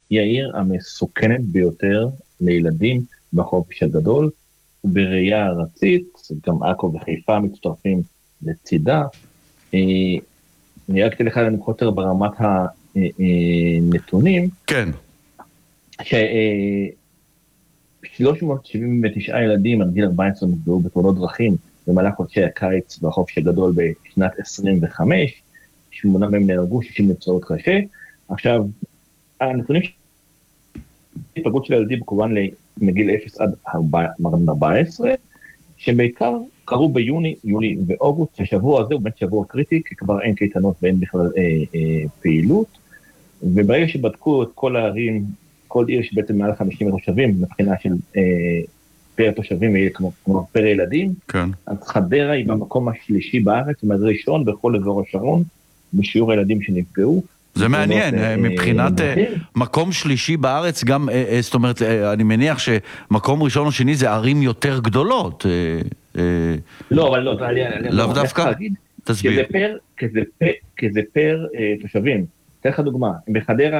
היא העיר המסוכנת ביותר לילדים בחופש הגדול, ובראייה ארצית, גם עכו וחיפה מצטרפים לצידה. אני רק אתן לך לנקוט ברמת הנתונים, כן. ש379 ילדים עד גיל 14 נפגעו בתאונות דרכים במהלך חודשי הקיץ והחופש הגדול בשנת 25, 8 מהם נהרגו, 60 נפצעו קשה. עכשיו, הנתונים היפגעות של ילדים כמובן מגיל 0 עד 14, שבעיקר קרו ביוני, יולי ואוגוסט. השבוע הזה הוא באמת שבוע קריטי, כי כבר אין קייטנות ואין בכלל פעילות, וברגע שבדקו את כל הערים, כל עיר שבעצם מעל 50 תושבים, מבחינה של פר תושבים, כמו פר ילדים, כן. אז חדרה היא במקום השלישי בארץ, זאת אומרת ראשון בכל אזור השרון, בשיעור הילדים שנפגעו. זה מעניין, מבחינת מקום שלישי בארץ, גם, זאת אומרת, אני מניח שמקום ראשון או שני זה ערים יותר גדולות. לא, אבל לא, לאו דווקא? תסביר. כי זה פר תושבים. אתן לך דוגמה, בחדרה